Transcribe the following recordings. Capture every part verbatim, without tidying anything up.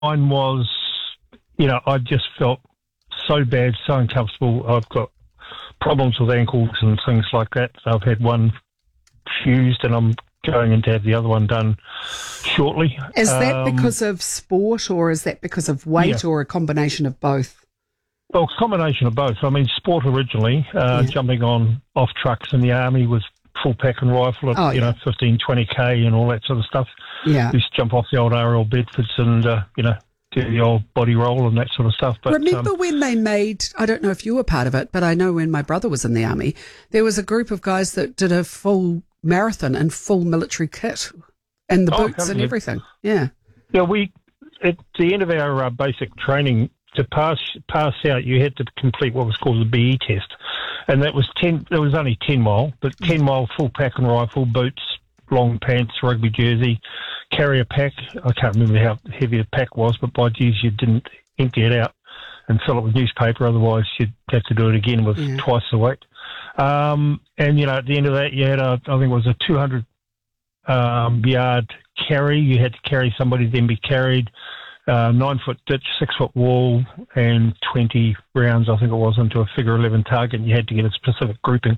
mine was, you know, I just felt so bad, so uncomfortable. I've got problems with ankles and things like that. I've had one fused and I'm going in to have the other one done shortly. Is that Um, because of sport or is that because of weight yeah. or a combination of both? Well, a combination of both. I mean, sport originally, uh, Yeah. jumping on off trucks in the army with full pack and rifle at, Oh, you yeah. know, fifteen, twenty K and all that sort of stuff. Yeah. Used to jump off the old R L Bedfords and, uh, you know, do the old body roll and that sort of stuff. But Remember um, when they made, I don't know if you were part of it, but I know when my brother was in the army, there was a group of guys that did a full marathon in full military kit and the Oh, boots and yeah. everything. Yeah. yeah, we, at the end of our uh, basic training, to pass pass out, you had to complete what was called the B E test. And that was ten, it was only ten mile, but ten mile full pack and rifle, boots, long pants, rugby jersey, carry a pack. I can't remember how heavy the pack was, but by geez, you didn't empty it out and fill it with newspaper. Otherwise, you'd have to do it again with Yeah. twice the weight. Um, and, you know, at the end of that, you had, a, I think it was a two hundred um, yard carry. You had to carry somebody, then be carried. Uh, nine foot ditch, six foot wall, and twenty rounds, I think it was, into a figure eleven target. And you had to get a specific grouping.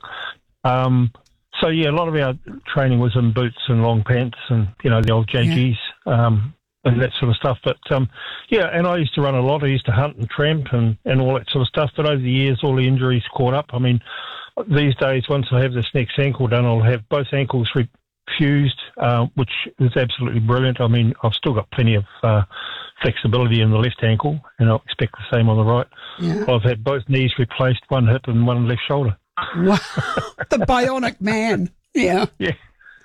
Um, so yeah, a lot of our training was in boots and long pants, and you know the old J Gs Yeah. um, and that sort of stuff. But um, yeah, and I used to run a lot. I used to hunt and tramp and, and all that sort of stuff. But over the years, all the injuries caught up. I mean, these days, once I have this next ankle done, I'll have both ankles re- fused, uh, which is absolutely brilliant. I mean, I've still got plenty of uh, flexibility in the left ankle, and I'll expect the same on the right. Yeah. I've had both knees replaced, one hip and one left shoulder. Wow. The bionic man. Yeah. Yeah.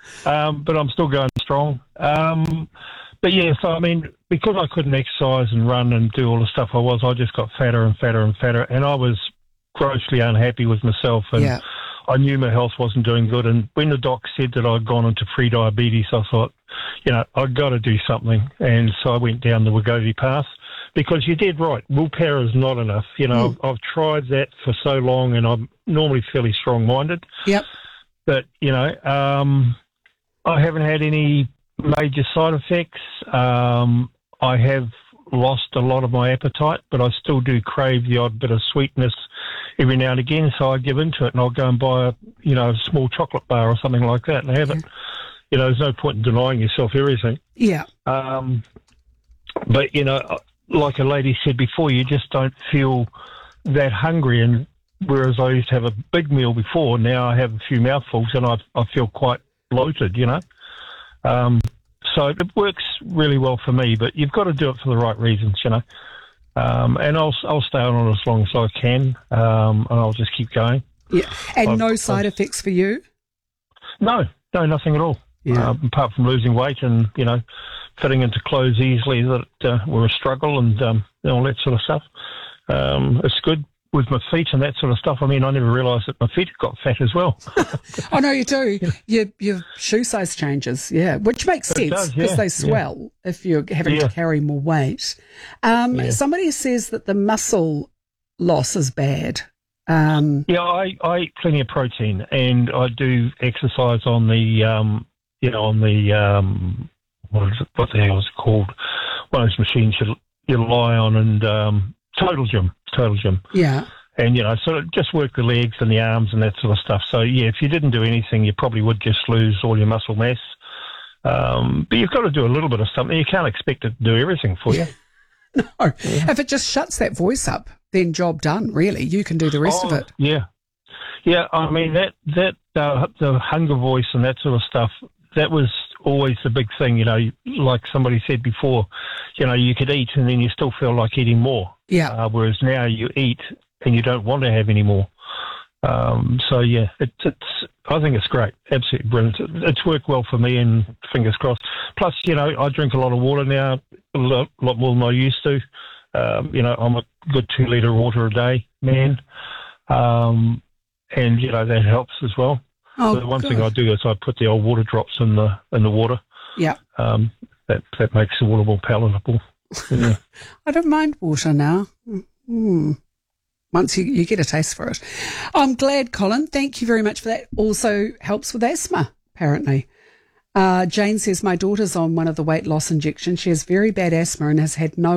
Um, but I'm still going strong. Um, but yeah, so I mean, because I couldn't exercise and run and do all the stuff I was, I just got fatter and fatter and fatter, and I was grossly unhappy with myself. And Yeah. I knew my health wasn't doing good. And when the doc said that I'd gone into pre-diabetes, I thought, you know, I've got to do something. And so I went down the Wegovy path, because you did right. Willpower is not enough. You know, Mm. I've, I've tried that for so long, and I'm normally fairly strong-minded. Yep. But, you know, um, I haven't had any major side effects. Um, I have lost a lot of my appetite, but I still do crave the odd bit of sweetness every now and again, so I give into it, and I'll go and buy a, you know, a small chocolate bar or something like that and have it. You know, there's no point in denying yourself everything. Yeah. Um, but, you know, like a lady said before, you just don't feel that hungry, and whereas I used to have a big meal before, now I have a few mouthfuls and I, I feel quite bloated, you know. Um, so it works really well for me, but you've got to do it for the right reasons, you know. Um, and I'll I'll stay on it as long as I can, um, and I'll just keep going. Yeah. And I've- no side I've- effects for you? No, no, nothing at all. Yeah. Uh, apart from losing weight and, you know, fitting into clothes easily that uh, were a struggle, and um, all that sort of stuff. Um, it's good with my feet and that sort of stuff. I mean, I never realised that my feet got fat as well. Oh, no, you do. Your, your shoe size changes, yeah, which makes It sense does, because yeah, they yeah. swell if you're having Yeah. to carry more weight. Um, Yeah. Somebody says that the muscle loss is bad. Um, Yeah, I, I eat plenty of protein, and I do exercise on the, um, you know, on the, um, what is it, what the hell is it called? One of those machines you, you lie on, and um, Total Gym, Total Gym. yeah. And, you know, sort of just work the legs and the arms and that sort of stuff. So, yeah, if you didn't do anything, you probably would just lose all your muscle mass. Um, but you've got to do a little bit of something. You can't expect it to do everything for you. No. If it just shuts that voice up, then job done, really. You can do the rest of Oh, it. Yeah. Yeah, I mean, that, that uh, the hunger voice and that sort of stuff, that was always the big thing, you know, like somebody said before, you know, you could eat and then you still feel like eating more. Yeah. Uh, whereas now you eat and you don't want to have any more. Um, so, yeah, it, it's, I think it's great. Absolutely brilliant. It's worked well for me, and fingers crossed. Plus, you know, I drink a lot of water now, a lot, lot more than I used to. Um, you know, I'm a good two litre water a day man. Um, and, you know, that helps as well. Oh, the one good. thing I do is I put the old water drops in the in the water. Yeah. Um, that that makes the water more palatable. Yeah. I don't mind water now. Mm. Once you, you get a taste for it. I'm glad, Colin. Thank you very much for that. Also helps with asthma, apparently. Uh, Jane says, my daughter's on one of the weight loss injections. She has very bad asthma and has had no